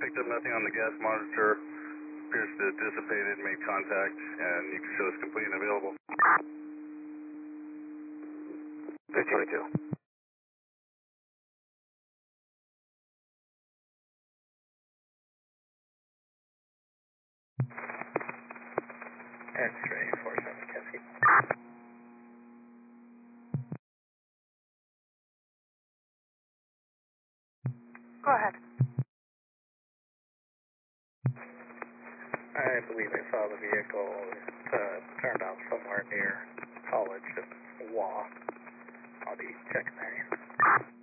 picked up nothing on the gas monitor. Appears to have dissipated, made contact, and you can show us complete and available. 322. X-ray 47 Kensky. Go ahead. I believe I saw the vehicle turned off somewhere near College and Waugh. I'll be checking there.